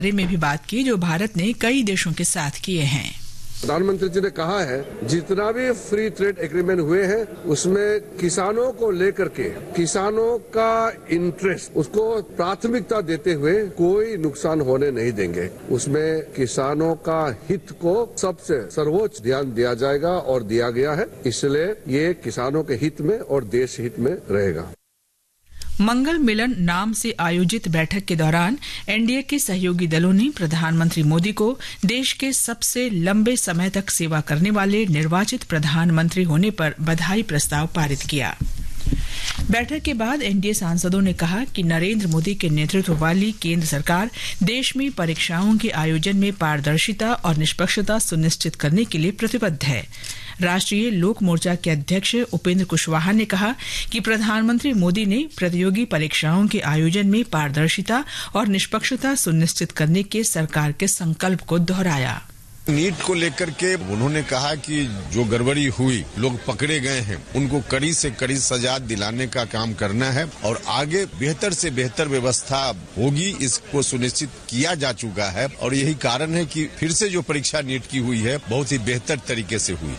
में भी बात की जो भारत ने कई देशों के साथ किए हैं। प्रधानमंत्री जी ने कहा है जितना भी फ्री ट्रेड एग्रीमेंट हुए हैं उसमें किसानों को लेकर के किसानों का इंटरेस्ट उसको प्राथमिकता देते हुए कोई नुकसान होने नहीं देंगे। उसमें किसानों का हित को सबसे सर्वोच्च ध्यान दिया जाएगा और दिया गया है, इसलिए ये किसानों के हित में और देश हित में रहेगा। मंगल मिलन नाम से आयोजित बैठक के दौरान एनडीए के सहयोगी दलों ने प्रधानमंत्री मोदी को देश के सबसे लंबे समय तक सेवा करने वाले निर्वाचित प्रधानमंत्री होने पर बधाई प्रस्ताव पारित किया। बैठक के बाद एनडीए सांसदों ने कहा कि नरेंद्र मोदी के नेतृत्व वाली केंद्र सरकार देश में परीक्षाओं के आयोजन में पारदर्शिता और निष्पक्षता सुनिश्चित करने के लिए प्रतिबद्ध है। राष्ट्रीय लोक मोर्चा के अध्यक्ष उपेंद्र कुशवाहा ने कहा कि प्रधानमंत्री मोदी ने प्रतियोगी परीक्षाओं के आयोजन में पारदर्शिता और निष्पक्षता सुनिश्चित करने के सरकार के संकल्प को दोहराया। नीट को लेकर के उन्होंने कहा कि जो गड़बड़ी हुई, लोग पकड़े गए हैं, उनको कड़ी से कड़ी सजा दिलाने का काम करना है और आगे बेहतर से बेहतर व्यवस्था होगी, इसको सुनिश्चित किया जा चुका है और यही कारण है कि फिर से जो परीक्षा नीट की हुई है बहुत ही बेहतर तरीके से हुई।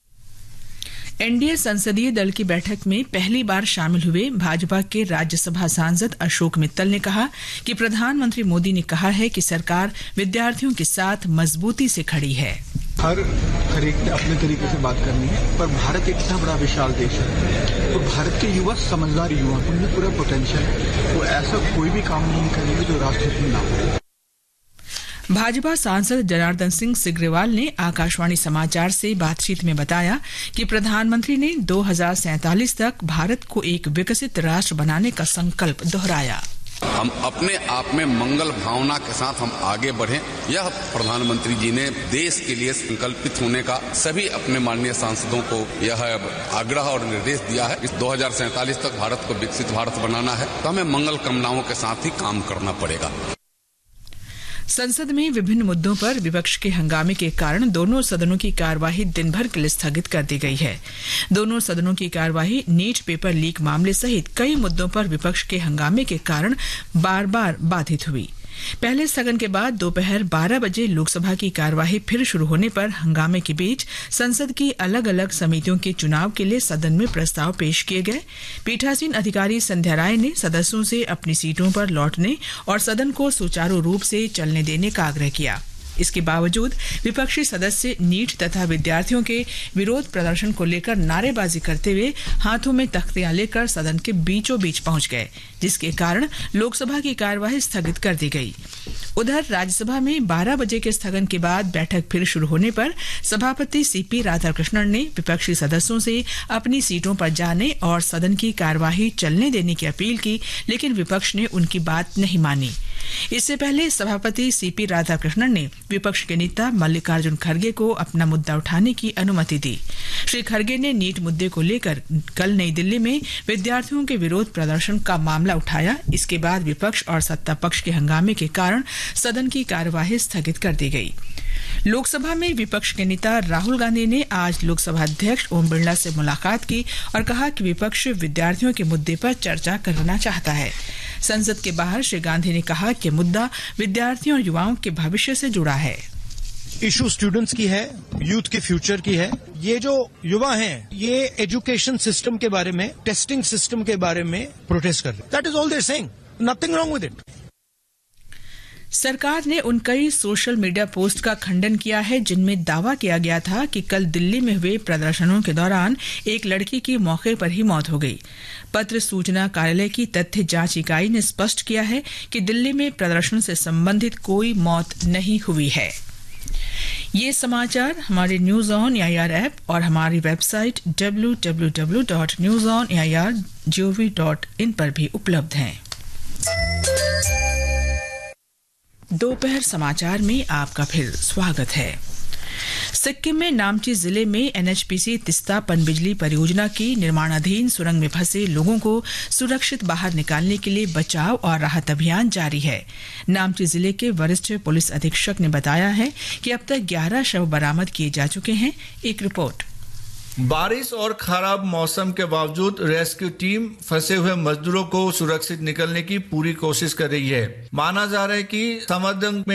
एनडीए संसदीय दल की बैठक में पहली बार शामिल हुए भाजपा के राज्यसभा सांसद अशोक मित्तल ने कहा कि प्रधानमंत्री मोदी ने कहा है कि सरकार विद्यार्थियों के साथ मजबूती से खड़ी है। हर एक ने अपने तरीके से बात करनी है, पर भारत एक इतना बड़ा विशाल देश है और भारत के युवा समझदार युवा, उनमें पूरा पोटेंशियल है, वो ऐसा कोई भी काम नहीं करेंगे जो राष्ट्रहित में ना हो। भाजपा सांसद जनार्दन सिंह सिग्रीवाल ने आकाशवाणी समाचार से बातचीत में बताया कि प्रधानमंत्री ने 2047 तक भारत को एक विकसित राष्ट्र बनाने का संकल्प दोहराया। हम अपने आप में मंगल भावना के साथ हम आगे बढ़ें, यह प्रधानमंत्री जी ने देश के लिए संकल्पित होने का सभी अपने माननीय सांसदों को यह आग्रह और निर्देश दिया है। इस 2047 तक भारत को विकसित भारत बनाना है तो हमें मंगल कामनाओं के साथ ही काम करना पड़ेगा। संसद में विभिन्न मुद्दों पर विपक्ष के हंगामे के कारण दोनों सदनों की कार्यवाही दिन भर के लिए स्थगित कर दी गई है। दोनों सदनों की कार्यवाही नीट पेपर लीक मामले सहित कई मुद्दों पर विपक्ष के हंगामे के कारण बार बार बाधित हुई। पहले स्थगन के बाद दोपहर 12 बजे लोकसभा की कार्यवाही फिर शुरू होने पर हंगामे के बीच संसद की अलग अलग समितियों के चुनाव के लिए सदन में प्रस्ताव पेश किए गए। पीठासीन अधिकारी संध्या राय ने सदस्यों से अपनी सीटों पर लौटने और सदन को सुचारू रूप से चलने देने का आग्रह किया। इसके बावजूद विपक्षी सदस्य नीट तथा विद्यार्थियों के विरोध प्रदर्शन को लेकर नारेबाजी करते हुए हाथों में तख्तियां लेकर सदन के बीचों बीच पहुंच गए, जिसके कारण लोकसभा की कार्यवाही स्थगित कर दी गई। उधर राज्यसभा में 12 बजे के स्थगन के बाद बैठक फिर शुरू होने पर सभापति सीपी राधाकृष्णन ने विपक्षी सदस्यों से अपनी सीटों पर जाने और सदन की कार्यवाही चलने देने की अपील की, लेकिन विपक्ष ने उनकी बात नहीं मानी। इससे पहले सभापति सीपी राधाकृष्णन ने विपक्ष के नेता मल्लिकार्जुन खड़गे को अपना मुद्दा उठाने की अनुमति दी। श्री खड़गे ने नीट मुद्दे को लेकर कल नई दिल्ली में विद्यार्थियों के विरोध प्रदर्शन का मामला उठाया। इसके बाद विपक्ष और सत्ता पक्ष के हंगामे के कारण सदन की कार्यवाही स्थगित कर दी गई। लोकसभा में विपक्ष के नेता राहुल गांधी ने आज लोकसभा अध्यक्ष ओम बिरला से मुलाकात की और कहा कि विपक्ष विद्यार्थियों के मुद्दे पर चर्चा करना चाहता है। संसद के बाहर श्री गांधी ने कहा कि मुद्दा विद्यार्थियों और युवाओं के भविष्य से जुड़ा है। इशू स्टूडेंट्स की है, यूथ के फ्यूचर की है। ये जो युवा हैं, ये एजुकेशन सिस्टम के बारे में, टेस्टिंग सिस्टम के बारे में प्रोटेस्ट कर रहे हैं। That is all they are saying, nothing wrong with it. सरकार ने उन कई सोशल मीडिया पोस्ट का खंडन किया है जिनमें दावा किया गया था कि कल दिल्ली में हुए प्रदर्शनों के दौरान एक लड़की की मौके पर ही मौत हो गई। पत्र सूचना कार्यालय की तथ्य जांच इकाई ने स्पष्ट किया है कि दिल्ली में प्रदर्शन से संबंधित कोई मौत नहीं हुई है। ये समाचार हमारे न्यूज ऑन एआईआर ऐप और हमारी वेबसाइट www.newsonair.gov.in पर भी उपलब्ध हैं। दोपहर समाचार में आपका फिर स्वागत है। सिक्किम में नामची जिले में एनएचपीसी तिस्ता पनबिजली परियोजना की निर्माणाधीन सुरंग में फंसे लोगों को सुरक्षित बाहर निकालने के लिए बचाव और राहत अभियान जारी है। नामची जिले के वरिष्ठ पुलिस अधीक्षक ने बताया है कि अब तक 11 शव बरामद किए जा चुके हैं। एक रिपोर्ट। बारिश और खराब मौसम के बावजूद रेस्क्यू टीम फंसे हुए मजदूरों को सुरक्षित निकलने की पूरी कोशिश कर रही है। माना जा रहा है कि समुद्र में